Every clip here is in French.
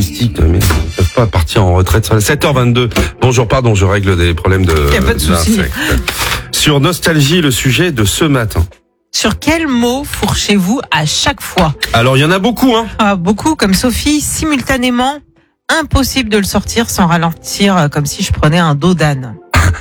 mystiques, mais ils ne peuvent pas partir en retraite. 7h22. Bonjour, pardon, je règle des problèmes de. Y a pas de souci. Sur Nostalgie, le sujet de ce matin. Sur quel mot fourchez-vous à chaque fois? Alors, il y en a beaucoup, hein. Ah, beaucoup, comme Sophie, simultanément. Impossible de le sortir sans ralentir, comme si je prenais un dos d'âne.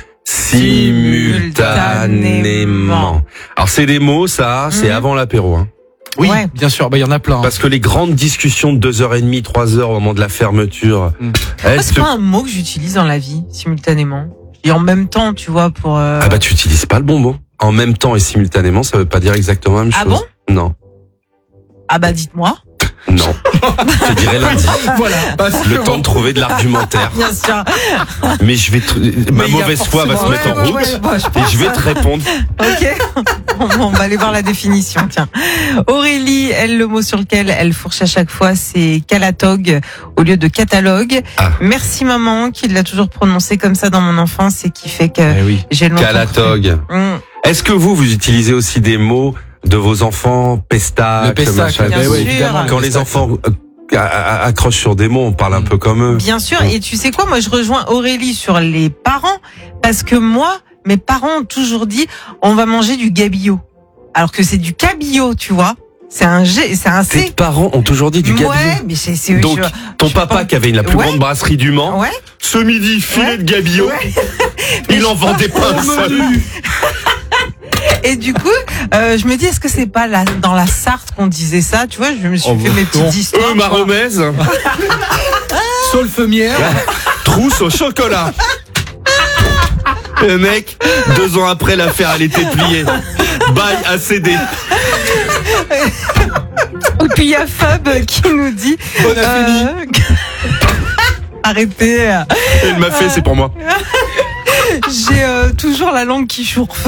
Simultanément. Alors, c'est des mots, ça, c'est avant l'apéro, hein. Oui, Ouais. bien sûr, il y en a plein. Parce que les grandes discussions de 2h30, 3h au moment de la fermeture, elles C'est pas un mot que j'utilise dans la vie, simultanément. Et en même temps, tu vois, pour... Ah bah, tu utilises pas le bon mot. En même temps et simultanément, ça veut pas dire exactement la même Ah chose. bon? Non. Ah bah, dites-moi. Non. Je te dirai lundi. Voilà. Le temps de trouver de l'argumentaire. Bien sûr. Mais je vais ma Mais il y a mauvaise foi va se forcément- mettre en Ouais, route ouais, ouais, je et pense. je vais te répondre. Ok. On va aller voir la définition, tiens. Aurélie, elle, le mot sur lequel elle fourche à chaque fois, c'est calatog au lieu de catalogue. Ah. Merci maman, qui l'a toujours prononcé comme ça dans mon enfance et qui fait que Eh oui. j'ai le nom. Calatog. Est-ce que vous utilisez aussi des mots de vos enfants, pestac, Le pestac, machin, bien ouais, sûr. évidemment. quand le les pestac. enfants accrochent sur des mots, on parle un peu comme eux. Bien sûr. Et tu sais quoi, moi je rejoins Aurélie sur les parents parce que moi, mes parents ont toujours dit on va manger du gabillo. Alors que c'est du cabillaud, tu vois. C'est un G, c'est un Tes C. parents ont toujours dit du gabillo. Ouais, mais c'est Donc, ton papa qui avait la plus Ouais. grande brasserie du Mans, Ouais. ce midi, filet Ouais. de gabillo, Mais il en vendait pas un seul. Et du coup, je me dis, est-ce que c'est pas là, dans la Sarthe qu'on disait ça? Tu vois, je me suis fait mes petites histoires. Ma remaise, Saulfemière. trousse au chocolat. Le mec, 2 ans après, l'affaire, elle était pliée. Bye, ACD. Et puis il y a Fab qui nous dit, On a fini. arrêtez, Elle m'a fait, c'est pour moi. j'ai toujours la langue qui chourfe.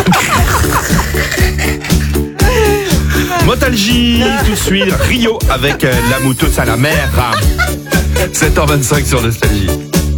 Motalgie, tout de suite, Rio avec la mouteuse à la mer. 7h25 sur Nostalgie.